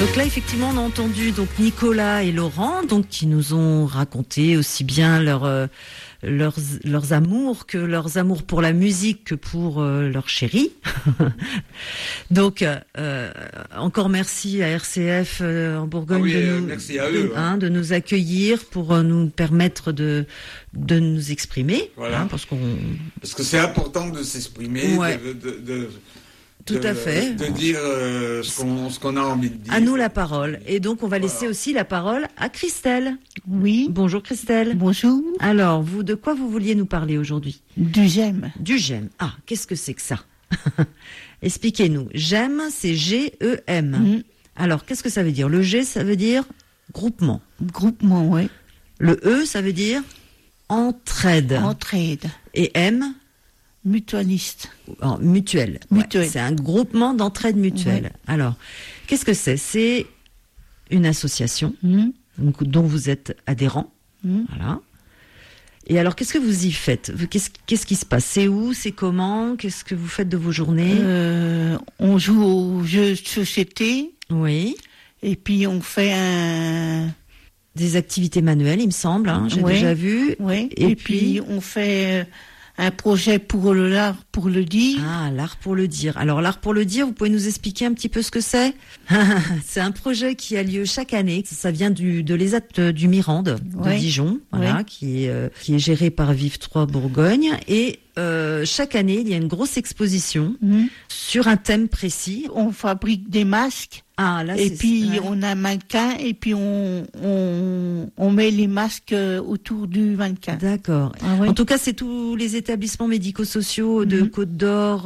Donc là, effectivement, on a entendu donc Nicolas et Laurent, donc qui nous ont raconté aussi bien leurs amours pour la musique que pour leur chérie. Donc encore merci à RCF en Bourgogne merci à eux, de nous accueillir pour nous permettre de nous exprimer. Voilà. Parce que c'est important de s'exprimer, ouais. Tout à fait. De dire ce qu'on a envie de dire. À nous la parole. Et donc, on va laisser aussi la parole à Christelle. Oui. Bonjour Christelle. Bonjour. Alors, de quoi vous vouliez nous parler aujourd'hui ? Du GEM. Du GEM. Ah, qu'est-ce que c'est que ça ? Expliquez-nous. GEM, c'est G-E-M. Alors, qu'est-ce que ça veut dire ? Le G, ça veut dire groupement. Groupement, oui. Le E, ça veut dire entraide. Entraide. Et M ? Mutualiste. Mutuelle. Mutuelle. Ouais, c'est un groupement d'entraide mutuelle. Ouais. Alors, qu'est-ce que c'est ? C'est une association dont vous êtes adhérent. Voilà. Et alors, qu'est-ce que vous y faites ? Qu'est-ce qui se passe ? C'est où ? C'est comment ? Qu'est-ce que vous faites de vos journées ? On joue aux jeux de société. Oui. Et puis, on fait des activités manuelles, il me semble. Hein, j'ai déjà vu. Oui. Et puis, on fait un projet pour l'art pour le dire. Ah, l'art pour le dire. Alors, l'art pour le dire, vous pouvez nous expliquer un petit peu ce que c'est ? C'est un projet qui a lieu chaque année. Ça vient de l'ESAT du Mirande, de Dijon, voilà, qui est géré par Vive 3 Bourgogne. Et chaque année, il y a une grosse exposition sur un thème précis. On fabrique des masques. Ah, là, et puis on a un mannequin et puis on met les masques autour du mannequin. D'accord. Ah, ouais. En tout cas, c'est tous les établissements médico-sociaux de Côte d'Or,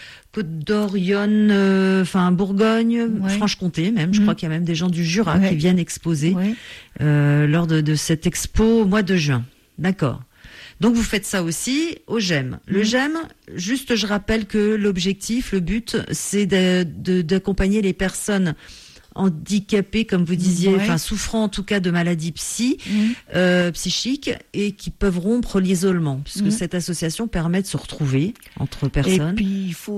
Yonne, Bourgogne, Franche-Comté même. Je crois qu'il y a même des gens du Jura qui viennent exposer lors de cette expo au mois de juin. D'accord. Donc vous faites ça aussi au GEM. Le GEM, juste je rappelle que l'objectif, le but, c'est d'accompagner les personnes handicapées, comme vous disiez, souffrant en tout cas de maladies psychiques et qui peuvent rompre l'isolement, puisque cette association permet de se retrouver entre personnes. Et puis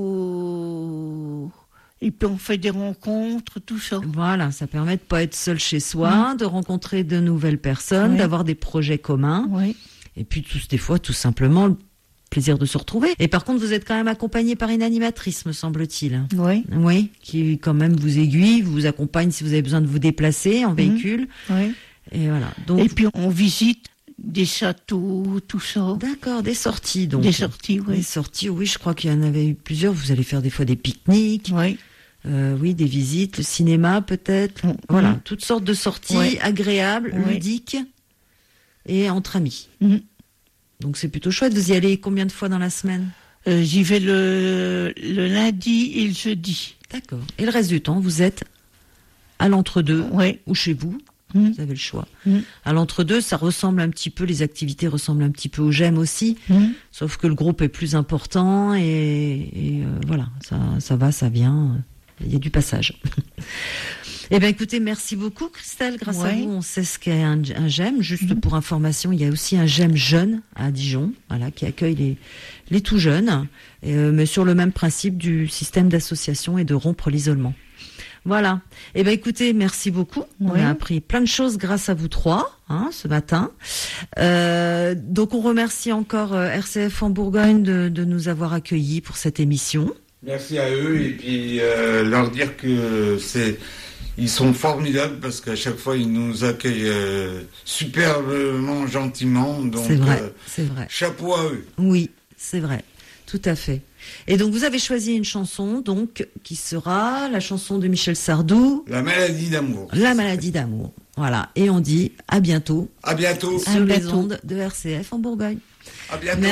on fait des rencontres, tout ça. Voilà, ça permet de pas être seul chez soi, de rencontrer de nouvelles personnes, d'avoir des projets communs. Et puis des fois, tout simplement, le plaisir de se retrouver. Et par contre, vous êtes quand même accompagné par une animatrice, me semble-t-il. Oui. Oui, qui quand même vous aiguille, vous accompagne si vous avez besoin de vous déplacer en véhicule. Oui. Et voilà. Donc, et puis on visite des châteaux, tout ça. D'accord, des sorties donc. Des sorties, oui. Des sorties, oui, je crois qu'il y en avait eu plusieurs. Vous allez faire des fois des pique-niques. Oui. Oui, des visites, le cinéma peut-être. Voilà, toutes sortes de sorties agréables, ludiques. Et entre amis. Donc c'est plutôt chouette. Vous y allez combien de fois dans la semaine ? J'y vais le lundi et le jeudi. D'accord. Et le reste du temps, vous êtes à l'entre-deux ou chez vous. Vous avez le choix. À l'entre-deux, ça ressemble un petit peu, les activités ressemblent un petit peu au GEM aussi, sauf que le groupe est plus important et voilà, ça va, ça vient. Il y a du passage. Eh bien, écoutez, merci beaucoup, Christelle. Grâce à vous, on sait ce qu'est un GEM. Juste pour information, il y a aussi un GEM jeune à Dijon, voilà, qui accueille les tout jeunes, mais sur le même principe du système d'association et de rompre l'isolement. Voilà. Eh bien, écoutez, merci beaucoup. On a appris plein de choses grâce à vous trois, ce matin. Donc, on remercie encore RCF en Bourgogne de nous avoir accueillis pour cette émission. Merci à eux et puis leur dire que ils sont formidables parce qu'à chaque fois ils nous accueillent superbement, gentiment. Donc c'est vrai. Chapeau à eux. Oui, c'est vrai, tout à fait. Et donc vous avez choisi une chanson donc qui sera la chanson de Michel Sardou. La maladie d'amour. La maladie d'amour. Voilà. Et on dit à bientôt. À bientôt. Sur les ondes de RCF en Bourgogne. À bientôt.